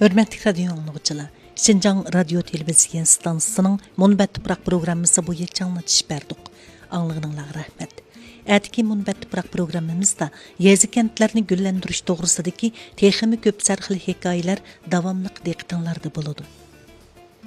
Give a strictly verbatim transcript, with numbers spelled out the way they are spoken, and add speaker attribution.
Speaker 1: Hörmətli radio anlıqçılar, Şinjan Radio Televiziya stansiyasının Munbat Tuproq programmasi bo'yicha anglatish berdik. Anlığınızға rahmet. Әтіки Munbat Tuproq programmamizda yezi kentlarni gullendirish to'g'risidagi texmi ko'p sarxil hikoyalar davomli diqqatinglarda bo'ladi.